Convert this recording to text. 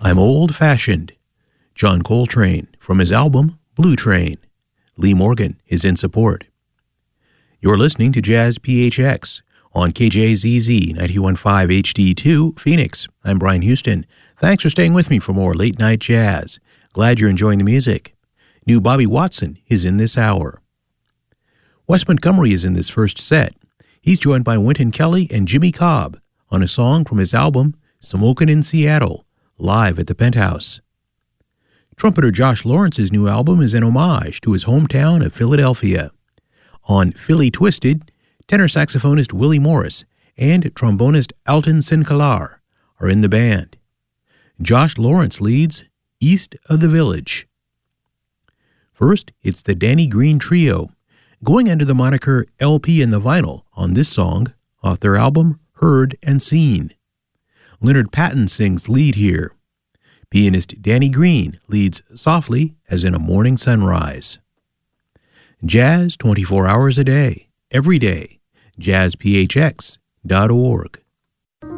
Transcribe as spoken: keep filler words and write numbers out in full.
I'm Old-Fashioned. John Coltrane from his album Blue Train. Lee Morgan is in support. You're listening to Jazz P H X on K J Z Z ninety-one point five H D two, Phoenix. I'm Brian Houston. Thanks for staying with me for more late night jazz. Glad you're enjoying the music. New Bobby Watson is in this hour. Wes Montgomery is in this first set. He's joined by Wynton Kelly and Jimmy Cobb on a song from his album Smokin' in Seattle, live at the Penthouse. Trumpeter Josh Lawrence's new album is an homage to his hometown of Philadelphia. On Philly Twisted, tenor saxophonist Willie Morris and trombonist Alton Sinclair are in the band. Josh Lawrence leads East of the Village. First, it's the Danny Green Trio, going under the moniker L P and the Vinyl on this song off their album Heard and Seen. Leonard Patton sings lead here. Pianist Danny Green leads softly as in a morning sunrise. Jazz twenty-four hours a day, every day. jazz p h x dot org.